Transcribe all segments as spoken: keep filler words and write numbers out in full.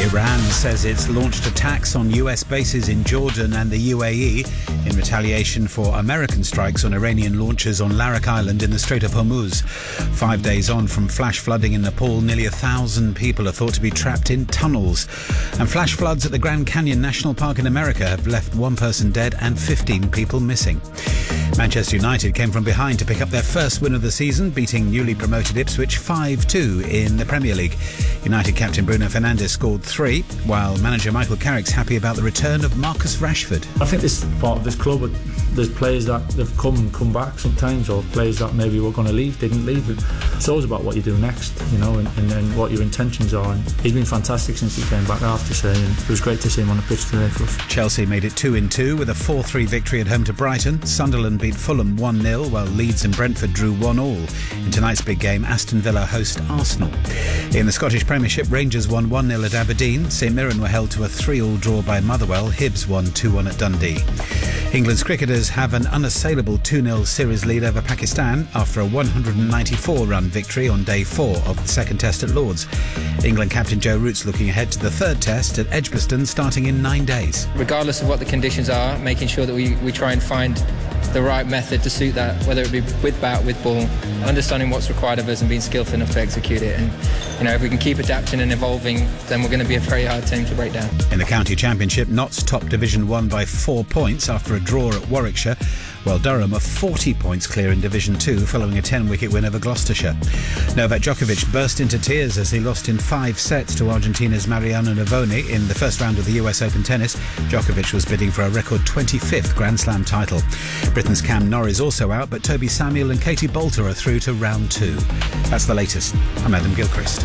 Iran says it's launched attacks on U S bases in Jordan and the U A E in retaliation for American strikes on Iranian launchers on Larak Island in the Strait of Hormuz. Five days on from flash flooding in Nepal, nearly a thousand people are thought to be trapped in tunnels. And flash floods at the Grand Canyon National Park in America have left one person dead and fifteen people missing. Manchester United came from behind to pick up their first win of the season, beating newly promoted Ipswich five two in the Premier League. United captain Bruno Fernandes scored three, while manager Michael Carrick's happy about the return of Marcus Rashford. I think this is part of this club. There's players that have come and come back sometimes, or players that maybe were going to leave, didn't leave. It's always about what you do next, you know, and, and, and what your intentions are. And he's been fantastic since he came back, I have to say, and it was great to see him on the pitch today for us. Chelsea made it two in two with a four three victory at home to Brighton. Sunderland beat Fulham one nil, while Leeds and Brentford drew one all. In tonight's big game, Aston Villa host Arsenal. In the Scottish Premiership, Rangers won one nil at Aberdeen. St Mirren were held to a three all draw by Motherwell. Hibs won two one at Dundee. England's cricketers have an unassailable two nil series lead over Pakistan after a one hundred ninety-four run victory on day four of the second test at Lord's. England captain Joe Root's looking ahead to the third test at Edgbaston starting in nine days. Regardless of what the conditions are, making sure that we, we try and find the right method to suit that, whether it be with bat, with ball, understanding what's required of us and being skillful enough to execute it. And, you know, if we can keep adapting and evolving, then we're going to be a very hard team to break down. In the County Championship, Notts top Division one by four points after a draw at Warwickshire, while Durham are forty points clear in Division two following a ten-wicket win over Gloucestershire. Novak Djokovic burst into tears as he lost in five sets to Argentina's Mariano Navoni in the first round of the U S Open tennis. Djokovic was bidding for a record twenty-fifth Grand Slam title. Britain's Cam Norrie also out, but Toby Samuel and Katie Bolter are through to round two. That's the latest. I'm Adam Gilchrist.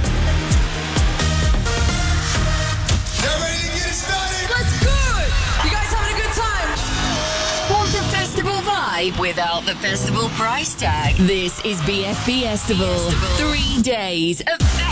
Without the festival price tag. This is B F B Festival. Three days of